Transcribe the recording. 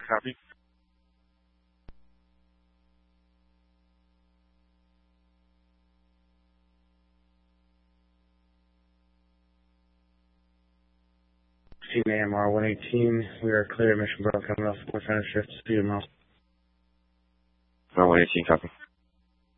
copy. AMR 118, we are clear, mission broken, coming off 4 center shift, speed miles. R 118, copy.